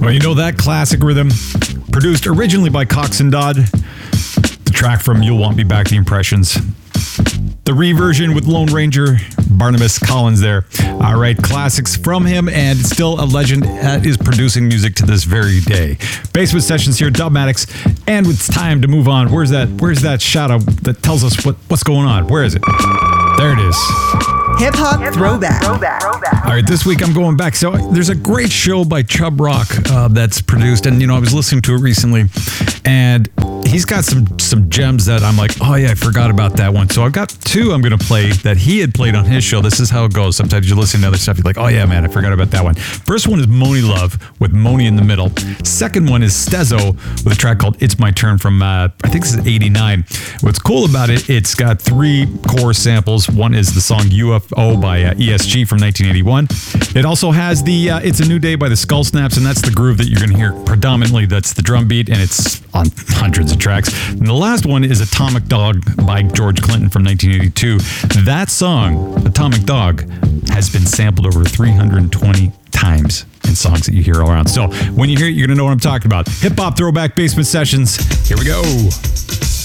Well, you know that classic rhythm, produced originally by Cox and Dodd, the track from You'll Want Me Back, The Impressions. The reversion with Lone Ranger, Barnabas Collins there. All right, classics from him, and still a legend that is producing music to this very day. Basement Sessions here, Dubmatix, and it's time to move on. Where's that shadow that tells us what's going on? Where is it? There it is. Hip Hop Throwback. All right, this week I'm going back. So there's a great show by Chub Rock that's produced, and I was listening to it recently, and he's got some gems that I'm like, oh yeah, I forgot about that one. So I've got two I'm going to play that he had played on his show. This is how it goes. Sometimes you listen to other stuff, you're like, oh yeah, man, I forgot about that one. First one is Moni Love with Moni in the middle. Second one is Stezo with a track called It's My Turn from, I think this is 89. What's cool about it, it's got three core samples. One is the song UFO by ESG from 1981. It also has the It's a New Day by the Skull Snaps, and that's the groove that you're going to hear predominantly. That's the drum beat, and it's on hundreds of tracks. And the last one is Atomic Dog by George Clinton from 1982. That song, Atomic Dog, has been sampled over 320 times in songs that you hear all around. So when you hear it, you're going to know what I'm talking about. Hip Hop Throwback Basement Sessions. Here we go.